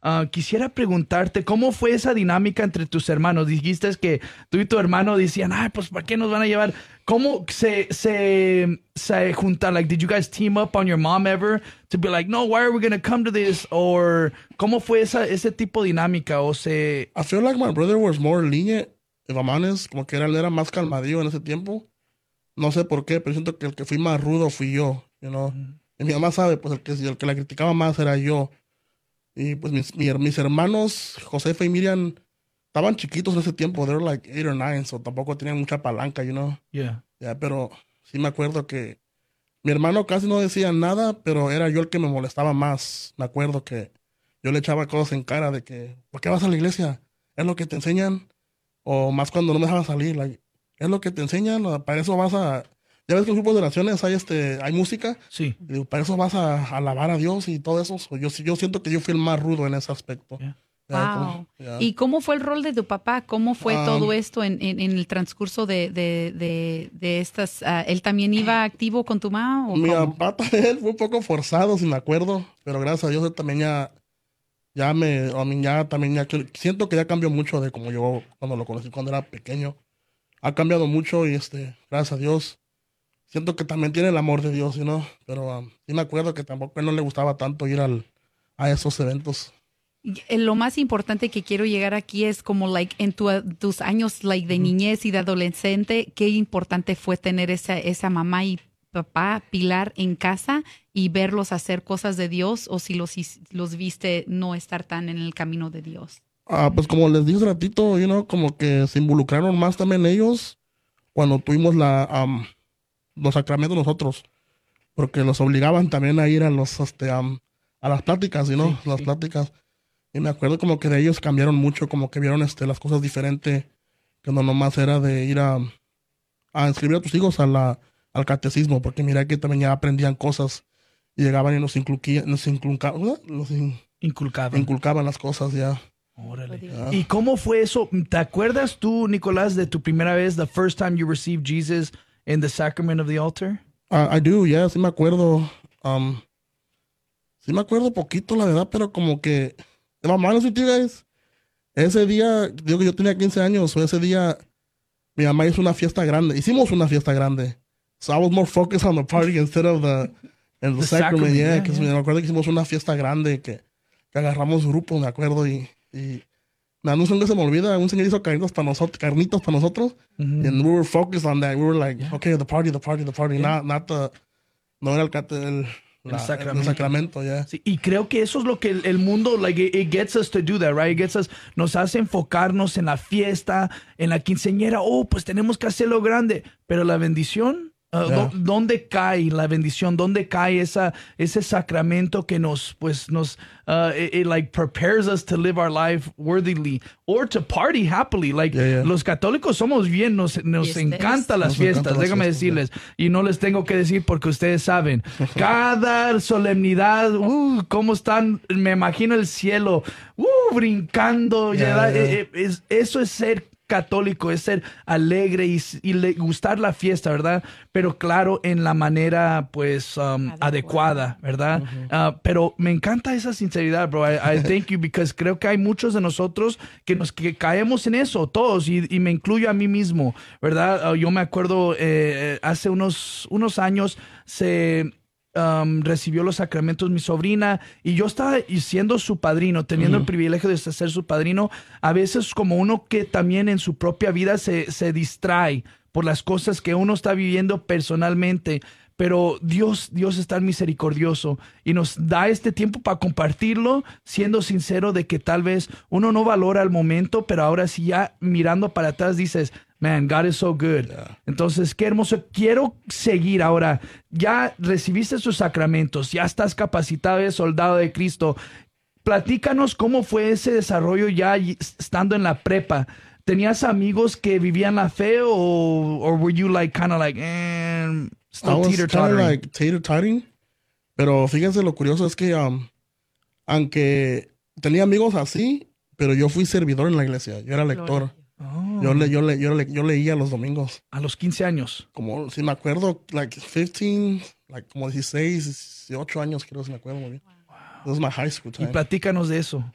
quisiera preguntarte, ¿cómo fue esa dinámica entre tus hermanos? Dijiste que tú y tu hermano decían, ay, pues, ¿para qué nos van a llevar? ¿Cómo se juntaron? Like, did you guys team up on your mom ever to be like, no, why are we going to come to this? Or, ¿cómo fue ese tipo de dinámica? I feel like my brother was more lenient, if I'm honest, como que él era más calmadillo en ese tiempo. No sé por qué, pero siento que el que fui más rudo fui yo, you know. Y mi mamá sabe, pues el que la criticaba más era yo. Y pues mis hermanos, Josefa y Miriam, estaban chiquitos en ese tiempo. They were like 8 or 9, so tampoco tenían mucha palanca, you know. Yeah. Ya, pero sí me acuerdo que mi hermano casi no decía nada, pero era yo el que me molestaba más. Me acuerdo que yo le echaba cosas en cara de que, ¿por qué vas a la iglesia? ¿Es lo que te enseñan? O más cuando no me dejaban salir, like, ¿es lo que te enseñan? ¿O para eso vas a...? Ya ves que en grupos de oraciones hay música. Sí. Y digo, para eso vas a alabar a Dios y todo eso. So, yo siento que yo fui el más rudo en ese aspecto. Yeah. Wow. ¿Y cómo fue el rol de tu papá? ¿Cómo fue todo esto en el transcurso de estas? ¿Él también iba activo con tu mamá? ¿O mi cómo? papá él fue un poco forzado, si me acuerdo. Pero gracias a Dios él también siento que ya cambió mucho de como yo cuando lo conocí cuando era pequeño. Ha cambiado mucho y gracias a Dios. Siento que también tiene el amor de Dios, ¿no? Pero sí me acuerdo que tampoco a él no le gustaba tanto ir a esos eventos. Lo más importante que quiero llegar aquí es como en tus años de niñez y de adolescente, qué importante fue tener esa mamá y papá pilar en casa y verlos hacer cosas de Dios, o si los viste no estar tan en el camino de Dios. Pues como les dije hace ratito, como que se involucraron más también ellos cuando tuvimos los sacramentos nosotros, porque los obligaban también a ir a a las pláticas, las pláticas. Y me acuerdo como que de ellos cambiaron mucho, como que vieron las cosas diferentes, que no nomás era de ir a inscribir a tus hijos al catecismo, porque mira que también ya aprendían cosas y llegaban y inculcaban las cosas ya. Órale. ¿Y cómo fue eso? ¿Te acuerdas tú, Nicolás, de tu primera vez, the first time you received Jesus in the sacrament of the altar? I do, yeah, sí me acuerdo. Sí me acuerdo poquito, la verdad, pero como que... Vamos a guys. Ese día, digo que yo tenía 15 años, ese día mi mamá hizo una fiesta grande. Hicimos una fiesta grande. So I was more focused on the party instead of the sacrament. Yeah, que me acuerdo que hicimos una fiesta grande, que agarramos grupo, me acuerdo, y no sé qué se me olvida, un señor hizo carnitas para nosotros, and we were focused on that. We were like, okay, the party. Yeah. No era el sacramento, yeah. Sí, y creo que eso es lo que el mundo, it gets us to do that, right? Nos hace enfocarnos en la fiesta, en la quinceañera. Pues tenemos que hacerlo grande. Pero la bendición, ¿dónde cae la bendición? ¿Dónde cae ese sacramento que nos it prepares us to live our life worthily or to party happily? Los católicos somos bien, nos encantan las fiestas, déjame decirles. Y no les tengo que decir porque ustedes saben. Cada solemnidad, cómo están, me imagino el cielo, brincando. Eso es ser católico, es ser alegre y gustar la fiesta, ¿verdad? Pero claro, en la manera, adecuada, ¿verdad? Pero me encanta esa sinceridad, bro. I thank you, because creo que hay muchos de nosotros que caemos en eso, todos, y me incluyo a mí mismo, ¿verdad? Yo me acuerdo, hace unos años recibió los sacramentos mi sobrina, y yo estaba siendo su padrino, teniendo el privilegio de ser su padrino. A veces como uno que también en su propia vida se distrae por las cosas que uno está viviendo personalmente, pero Dios es tan misericordioso y nos da este tiempo para compartirlo, siendo sincero de que tal vez uno no valora el momento, pero ahora sí, ya mirando para atrás, dices, man, God is so good. Yeah. Entonces, qué hermoso. Quiero seguir ahora. Ya recibiste sus sacramentos, ya estás capacitado de soldado de Cristo. Platícanos cómo fue ese desarrollo ya estando en la prepa. ¿Tenías amigos que vivían la fe o were you still teeter-tottering? Teeter-tottering. Pero fíjense, lo curioso es que aunque tenía amigos así, pero yo fui servidor en la iglesia. Yo era lector. Oh. Yo leía los domingos. A los 15 años. Como, si me acuerdo, 15, como 16, 18 años, creo, si me acuerdo muy bien. Wow. This was my high school time. Y platícanos de eso.